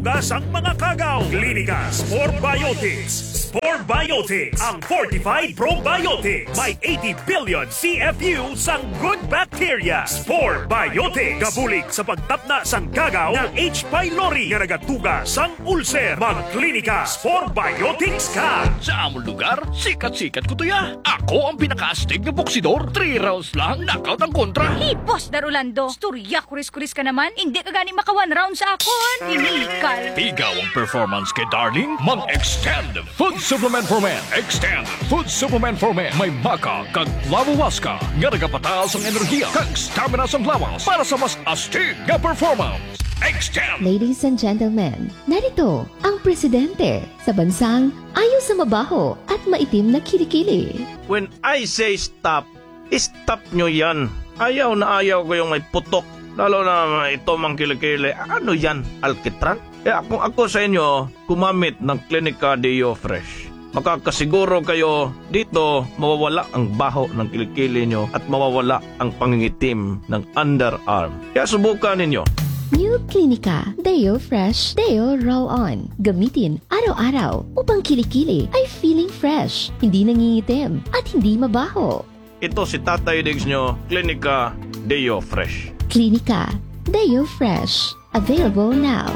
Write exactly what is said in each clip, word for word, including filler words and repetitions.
nagatugas ang mga kagaw. Klinika Spore Biotics. Spore Biotics, ang fortified probiotics. May eighty billion C F U sang good bacteria. Spore Biotics. Gabulig sa pagtapna sang kagaw ng H. pylori nga nagatugas sang ulcer. Magklinika Spore Biotics ka. Sa among lugar, sikat-sikat ko to ya. Ako ang pinaka-astig na boksidor. Three rounds lang, knockout ang kontra. Hey, Boss Darulando, storya kuris-kuris ka naman. Hindi ka gani maka one round sa akon. Inikal. Ikaw ang performance kay Darling. Mag-extend Food Supplement for Men. Extend Food Supplement for Men. May maka kag lavawaska nga nagapataas ang enerhiya kag stamina sa lawas para sa mas astig nga performance. Extend! Ladies and gentlemen, narito ang presidente sa bansang ayaw sa mabaho at maitim na kilikili. When I say stop, stop nyo yan. Ayaw na ayaw ko yung may putok. Lalo na ito mang kilikili. Ano yan? Alkitran? Kaya kung ako sa inyo, kumamit ng Clinica Deo Fresh. Makakasiguro kayo dito mawawala ang baho ng kilikili nyo at mawawala ang pangingitim ng underarm. Kaya subukan ninyo. New Clinica Deo Fresh Deo Roll-On. Gamitin araw-araw upang kilikili ay feeling fresh, hindi nangingitim at hindi mabaho. Ito si Tatay Diggs nyo, Clinica Deo Fresh. Clinica Deo Fresh. Available now.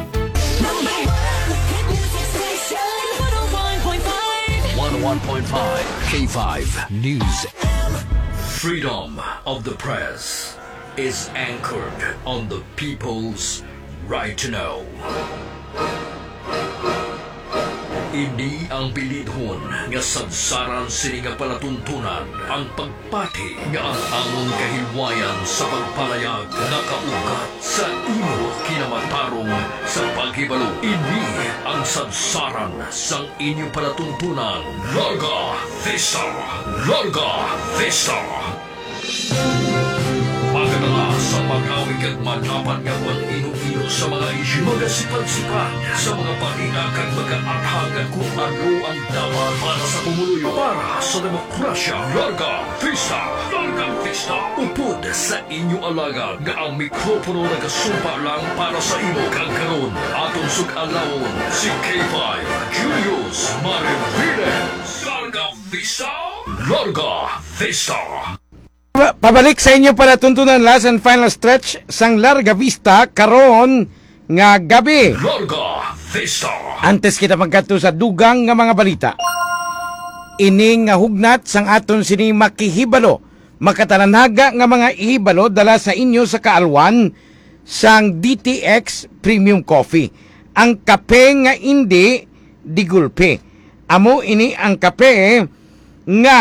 one oh one point five K five News. Freedom of the press is anchored on the people's right to know. Ini ang bilidhon nga sadsaran sini nga palatuntunan ang pagpati nga ang among kahilwayan sa pagpalayag nakaugat sa imo kinamatarong sa paghibalo. Ini ang sadsaran sang inyong palatuntunan. Larga Vista! Larga Vista! Magdala sa pag-awig at manapan nga ang ino-ino sa mga isyu. Magasipag-sipag sa mga paninag at mag-aathagan kung ano ang dapat para sa pumuluyo. Para sa demokrasya. Larga Vista! Larga Vista! Upod sa inyo alaga nga ang mikropono nagasumpa lang para sa imo. Kagkaroon atong sug-alawon si K five Julius Mariviles. Larga Vista! Larga Vista! Pabalik sa inyo para tuntunan last and final stretch sang Larga Vista karon nga gabi. Larga Vista. Antes kita magkato sa dugang nga mga balita. Ining nga hugnat sang aton sini makihibalo. Makatananaga nga mga ihibalo dala sa inyo sa kaalwan sang D T X Premium Coffee. Ang kape nga hindi digulpe. Amo ini ang kape nga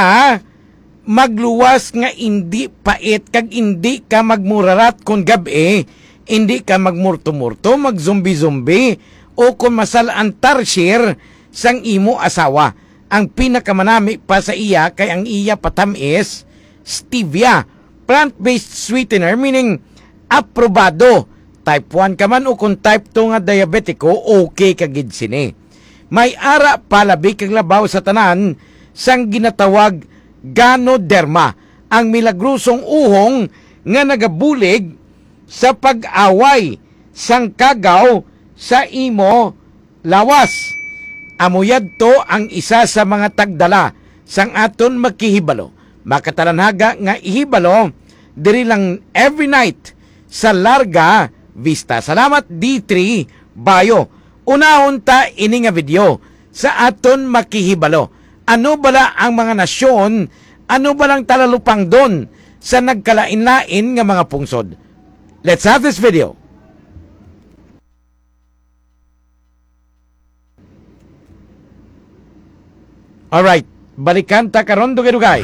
magluwas nga hindi pait kag hindi ka magmurarat kung gabi, hindi ka magmurto-murto, magzumbi-zumbi o kung masalaan tarsier sang imo asawa. Ang pinakamanami pa sa iya kay ang iya patamis stevia, plant-based sweetener, meaning aprobado. Type one ka man o kung type two nga diabetiko, okay kagid sini. May ara palabi kag labaw sa tanan sang ginatawag Ganoderma, ang milagrosong uhong nga nagabulig sa pag-away sang kagaw sa imo lawas. Amuyad to ang isa sa mga tagdala sang aton makihibalo. Makatalanhaga nga ihibalo diri lang every night sa Larga Vista. Salamat D three Bayo. Unahon ta ini nga video sa aton makihibalo. Ano bala ang mga nasyon, ano balang talalupang doon sa nagkalain-lain nga mga pungsod? Let's have this video. Alright, balikan ta karon dugay-dugay.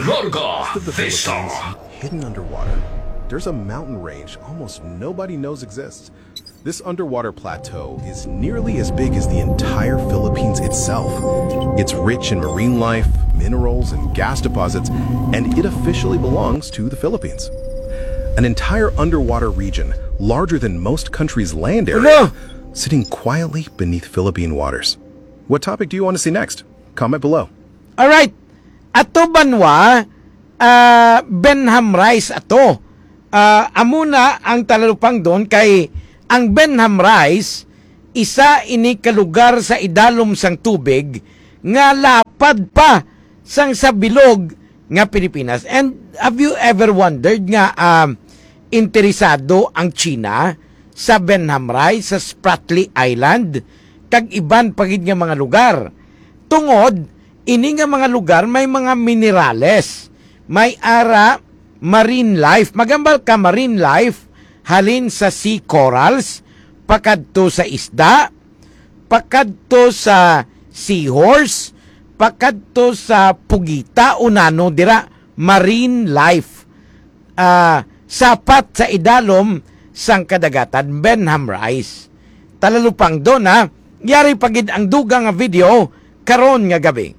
Hidden underwater, there's a mountain range almost nobody knows exists. This underwater plateau is nearly as big as the entire Philippines itself. It's rich in marine life, minerals, and gas deposits, and it officially belongs to the Philippines. An entire underwater region, larger than most countries' land area, sitting quietly beneath Philippine waters. What topic do you want to see next? Comment below. Alright, ato banwa, uh, Benham Rice ato. Uh, amuna ang talalupang doon kay ang Benham Rice isa ini ka lugar sa idalom sang tubig nga lapad pa sang sa bilog nga Pilipinas. And have you ever wondered nga um, interesado ang China sa Benham Rai, sa Spratly Island, kag iban pagid nga mga lugar? Tungod, ini nga mga lugar may mga minerales, may ara marine life, magambal ka marine life, halin sa sea corals, pakadto sa isda, pakadto sa seahorse, pakadto sa pugita, unano dira, marine life. Uh, sapat sa idalom sang kadagatan, Benham Rice. Talalupang doon ha, yari pagid ang dugang nga video, karon nga gabi.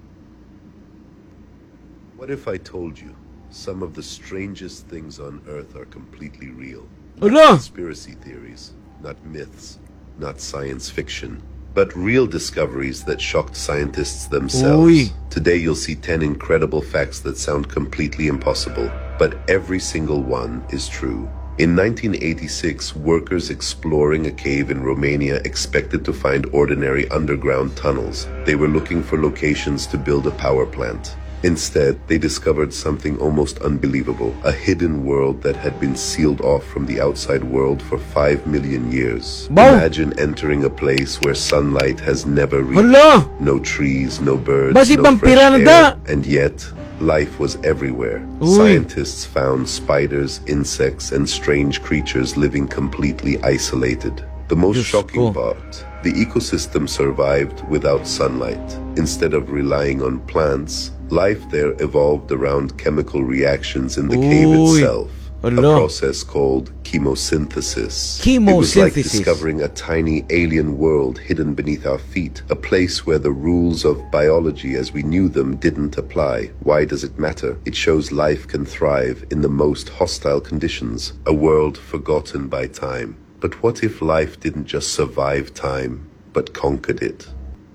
What if I told you some of the strangest things on Earth are completely real? Ano? Conspiracy theories, not myths, not science fiction, but real discoveries that shocked scientists themselves. Uy. Today you'll see ten incredible facts that sound completely impossible, but every single one is true. In nineteen eighty-six, workers exploring a cave in Romania expected to find ordinary underground tunnels. They were looking for locations to build a power plant. Instead, they discovered something almost unbelievable, a hidden world that had been sealed off from the outside world for five million years. Wow. Imagine entering a place where sunlight has never reached. Hala! No trees, no birds, Basi no fresh vampira na da! air, and yet life was everywhere. Uy. Scientists found spiders, insects, and strange creatures living completely isolated. The most Diyos shocking ko. part, the ecosystem survived without sunlight. Instead of relying on plants, life there evolved around chemical reactions in the cave Uy. itself. A Hala. process called chemosynthesis. It was like Chemosynthesis. discovering a tiny alien world hidden beneath our feet, a place where the rules of biology as we knew them didn't apply. Why does it matter? It shows life can thrive in the most hostile conditions, a world forgotten by time. But what if life didn't just survive time, but conquered it?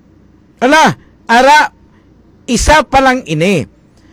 Ala, ara, isa pa lang ini.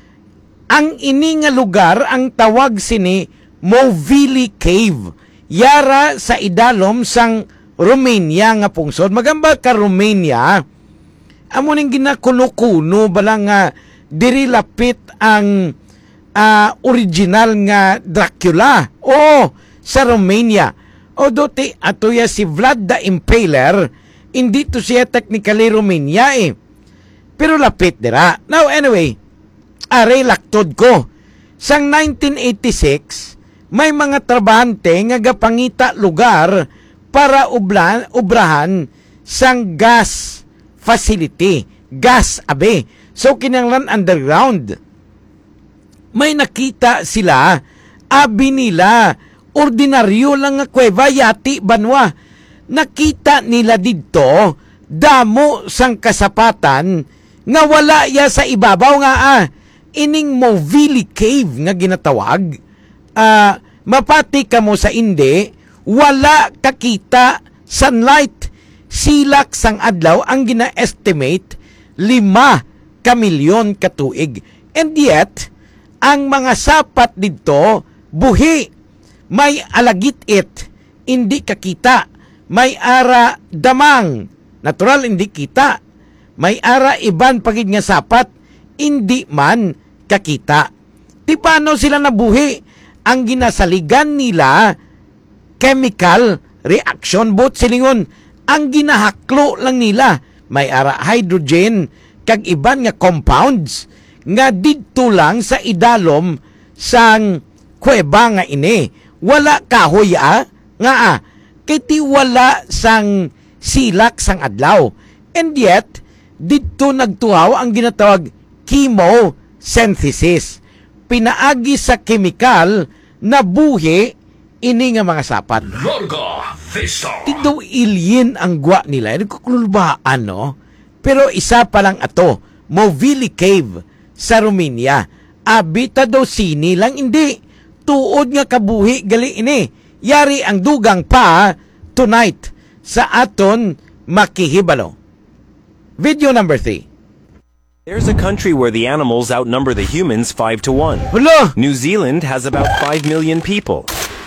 Ang ini nga lugar, ang tawag sini Movili Cave. Yara sa idalom sang Romania nga pungsod. Magamba ka Romania, amo ning ginakuno-kuno balang nga diri lapit ang uh, original nga Dracula. O sa Romania. O dote atoya si Vlad the Impaler, hindi to siya technically Romania eh. Pero lapit dira. Now anyway, are laktod ko. Sang nineteen eighty-six, may mga trabahante nga gapangita lugar para ublan, ubrahan sang gas facility. Gas abe. So kinanglan underground. May nakita sila, abi nila, ordinaryo lang nga kuweba, yati banwa. Nakita nila dito, damo sang kasapatan, nga wala ya sa ibabaw nga ah, ining Movili Cave nga ginatawag. Ah, mapati ka mo sa indi, wala kakita sunlight. Silak sang adlaw ang gina-estimate lima ka milyon katuig. And yet, ang mga sapat dito, buhi. May alagit it, hindi kakita. May ara damang, natural hindi kita. May ara iban pagid nga sapat, hindi man kakita. Di paano sila nabuhi? Ang ginasaligan nila, chemical reaction, bot silingon, ang ginahaklo lang nila. May ara hydrogen, kag iban nga compounds, nga didto lang sa idalom sang kuweba nga ini. Wala kahoy ah, nga ah, kiti wala sang silak sang adlaw. And yet, dito nagtuhaw ang ginatawag chemosynthesis. Pinaagi sa chemical na buhi ini nga mga sapat. Larga Vista. Tidaw ilyin ang gwa nila. Nagkukulbaan, no? Pero isa pa lang ato, Movili Cave sa Romania. Abita daw sini lang hindi. Tuod nga kabuhi gali ini. Yari ang dugang pa tonight sa aton makihibalo. Video number three. There's a country where the animals outnumber the humans five to one. Hala! New Zealand has about five million people.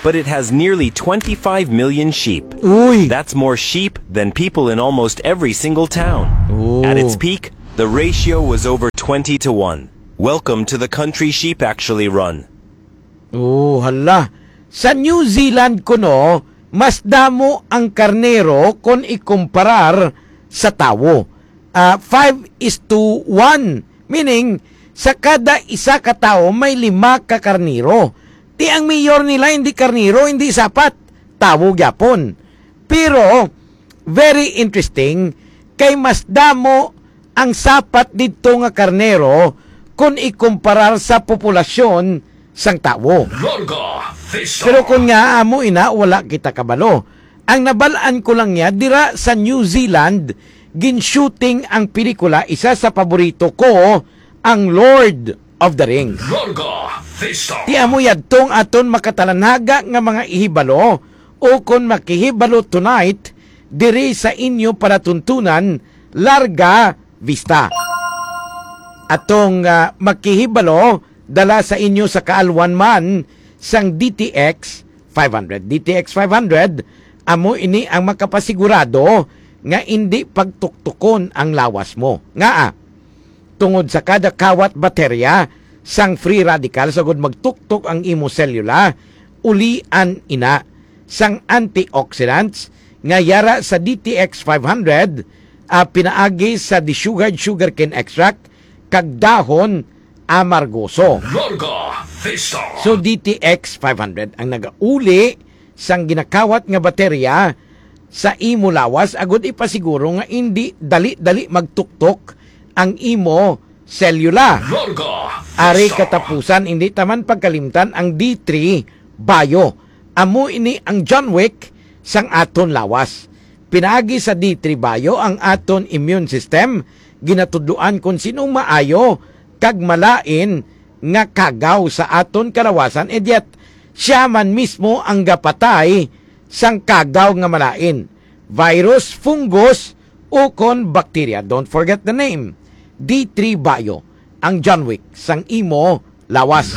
but it has nearly twenty-five million sheep. Uy! That's more sheep than people in almost every single town. Ooh. At its peak, the ratio was over twenty to one. Welcome to the country sheep actually run. Oh, hala. Sa New Zealand kuno, mas damo ang karnero kung ikumparar sa tao. Uh, five is to one. Meaning, sa kada isa ka tao, may lima ka karnero. Ti ang mayor nila hindi karnero, hindi sapat. Tao gyapon. Pero, very interesting, kay mas damo ang sapat dito nga karnero kung ikumparar sa populasyon sang tao. Pero kung nga amo ina, wala kita kabalo. Ang nabalaan ko lang niya, dira sa New Zealand, gin-shooting ang pelikula, isa sa paborito ko, ang Lord of the Rings. Ti amo yadtong aton makatalanaga nga mga ihibalo, o kung makihibalo tonight, diri sa inyo para tuntunan, Larga Vista. Atong uh, makihibalo, dala sa inyo sa kaalwan man sang D T X five hundred. D T X five hundred, amo ini ang makapasigurado nga hindi pagtuktukon ang lawas mo. Nga ah, tungod sa kada kawat baterya sang free radical sagod magtuktok ang imo selula, ulian ina sang antioxidants nga yara sa D T X five hundred, uh, pinaagi sa desugared sugarcane extract kag dahon amargoso. So D T X five hundred ang nagauli sang ginakawat nga baterya sa imo lawas agud ipasiguro nga hindi dali-dali magtuktok ang imo selula. Ari katapusan hindi taman pagkalimtan ang D three Bio. Amo ini ang John Wick sang aton lawas. Pinaagi sa D three Bio ang aton immune system, ginatudluan kung sinong maayo kag malain nga kagaw sa aton kalawasan, and yet siya man mismo ang gapatay sang kagaw nga malain. Virus, fungus, o kon bacteria. Don't forget the name. D three Bio, ang John Wick sang imo lawas.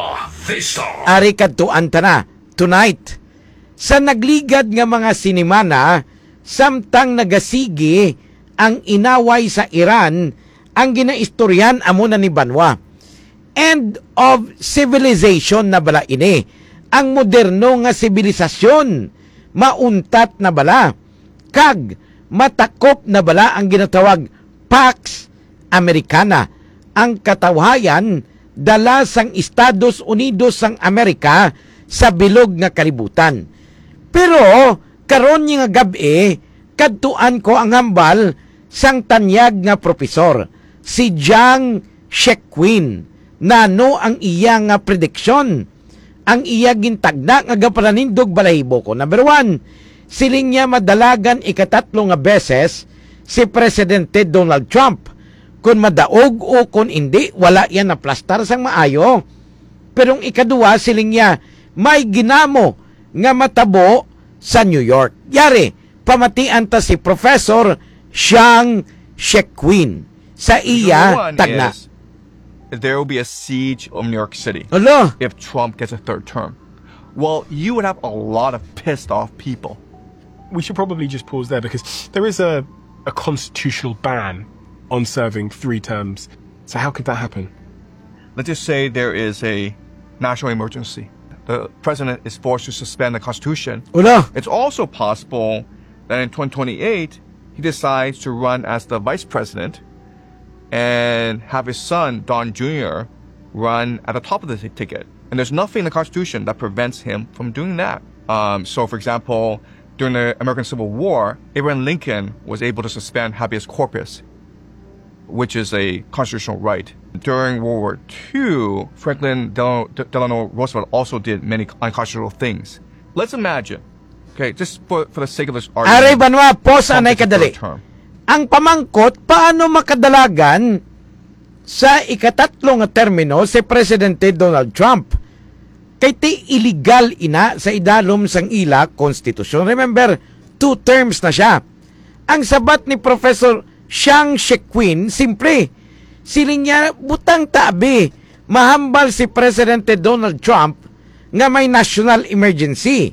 Ari kadtuan ta na tonight sa nagligad nga mga sinimana samtang nagasigi ang inaway sa Iran, ang ginaistoryan amo na ni Banwa. End of civilization na bala ini. Ang moderno nga sibilisasyon mauntat na bala. Kag matakop na bala ang ginatawag Pax Americana. Ang katawhayan dala sang Estados Unidos sang Amerika sa bilog nga kalibutan. Pero karon nga gabi kadtuan ko ang hambal sang tanyag nga profesor, si Jiang Shekwin. Nano ang iya nga prediksyon? Ang iya gintagna nga gapalanindog balahibo ko. Number one, siling niya madalagan ikatatlo nga beses si Presidente Donald Trump. Kung madaog o kung hindi, wala yan na plastar sang maayo. Pero ang ikaduwa, siling niya may ginamo nga matabo sa New York. Yari, pamatian ta si Professor Jiang Shekwin. Sa iya, tagna. There will be a siege of New York City Hello? if Trump gets a third term. Well, you would have a lot of pissed off people. We should probably just pause there because there is a, a constitutional ban on serving three terms. So how could that happen? Let's just say there is a national emergency. The president is forced to suspend the Constitution. Hello? It's also possible that in twenty twenty-eight, he decides to run as the vice president and have his son, Don Junior, run at the top of the t- ticket. And there's nothing in the Constitution that prevents him from doing that. Um, so, for example, during the American Civil War, Abraham Lincoln was able to suspend habeas corpus, which is a constitutional right. During World War Two, Franklin Delano, Delano Roosevelt also did many unconstitutional things. Let's imagine, okay, just for, for the sake of this argument. Ari Banwa, pause anay kadali. Ang pamangkot, paano makadalagan sa ikatatlo nga termino si Presidente Donald Trump? Kay ti illegal ina sa idalom sang ila konstitusyon. Remember, two terms na siya. Ang sabat ni Professor Jiang Shekwin, simple, siling niya butang tabi, mahambal si Presidente Donald Trump nga may national emergency.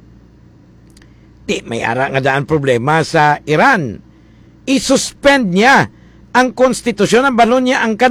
Di may ara nga daan problema sa Iran. I-suspend niya ang konstitusyon ng balon niya ang